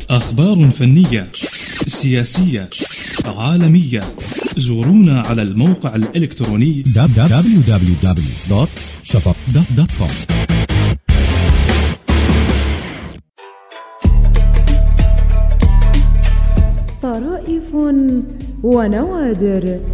أخبار فنية، سياسية، عالمية. زورونا على الموقع الإلكتروني www.shafaq.com. طرائف ونوادر.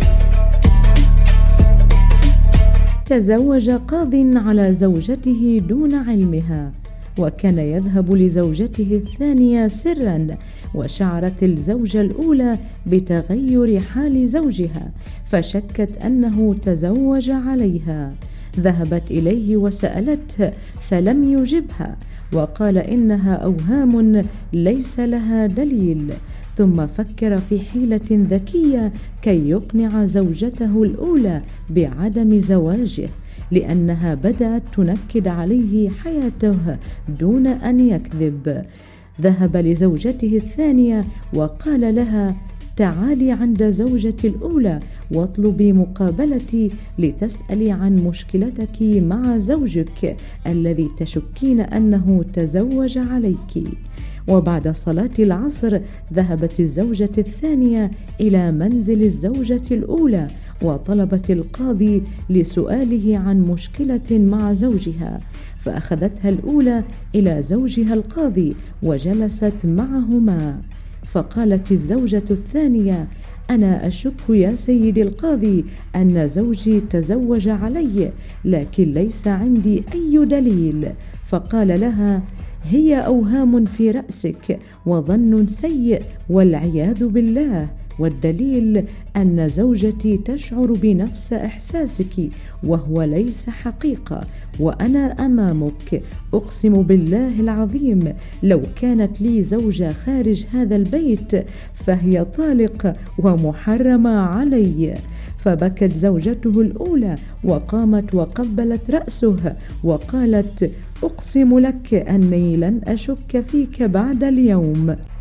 تزوج قاض على زوجته دون علمها، وكان يذهب لزوجته الثانية سرا، وشعرت الزوجة الأولى بتغير حال زوجها فشكت أنه تزوج عليها. ذهبت إليه وسألته فلم يجبها، وقال إنها أوهام ليس لها دليل. ثم فكر في حيلة ذكية كي يقنع زوجته الأولى بعدم زواجه، لأنها بدأت تنكد عليه حياته دون أن يكذب. ذهب لزوجته الثانية وقال لها: تعالي عند زوجتي الأولى واطلبي مقابلتي لتسألي عن مشكلتك مع زوجك الذي تشكين أنه تزوج عليك. وبعد صلاة العصر ذهبت الزوجة الثانية إلى منزل الزوجة الأولى وطلبت القاضي لسؤاله عن مشكلة مع زوجها، فأخذتها الأولى إلى زوجها القاضي وجلست معهما. فقالت الزوجة الثانية: أنا أشك يا سيدي القاضي أن زوجي تزوج علي، لكن ليس عندي أي دليل. فقال لها: هي أوهام في رأسك وظن سيء والعياذ بالله، والدليل أن زوجتي تشعر بنفس إحساسك وهو ليس حقيقة، وأنا أمامك أقسم بالله العظيم لو كانت لي زوجة خارج هذا البيت فهي طالق ومحرمة علي. فبكت زوجته الأولى وقامت وقبلت رأسه وقالت: أقسم لك أني لن أشك فيك بعد اليوم.